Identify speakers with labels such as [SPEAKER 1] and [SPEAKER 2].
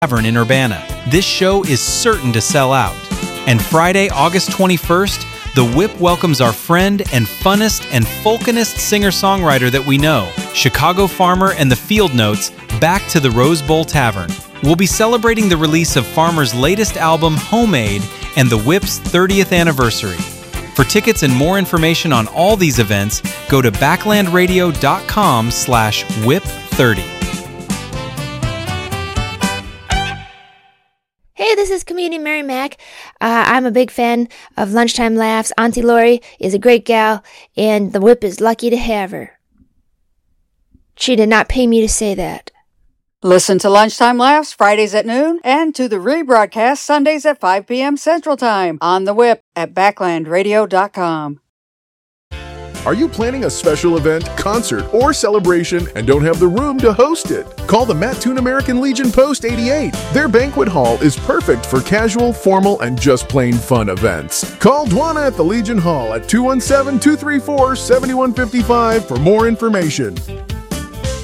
[SPEAKER 1] Tavern in Urbana. This show is certain to sell out. And Friday, August 21st, the Whip welcomes our friend and funnest and folkinest singer-songwriter that we know, Chicago Farmer and the Field Notes, back to the Rose Bowl Tavern. We'll be celebrating the release of Farmer's latest album, Homemade, and the Whip's 30th anniversary. For tickets and more information on all these events, go to backlandradio.com/whip30.
[SPEAKER 2] Hey, this is comedian Mary Mack. I'm a big fan of Lunchtime Laughs. Auntie Lori is a great gal, and the Whip is lucky to have her. She did not pay me to say that.
[SPEAKER 3] Listen to Lunchtime Laughs Fridays at noon and to the rebroadcast Sundays at 5 p.m. Central Time on the Whip at backlandradio.com.
[SPEAKER 4] Are you planning a special event, concert, or celebration and don't have the room to host it? Call the Mattoon American Legion Post 88. Their banquet hall is perfect for casual, formal, and just plain fun events. Call Dwana at the Legion Hall at 217-234-7155 for more information.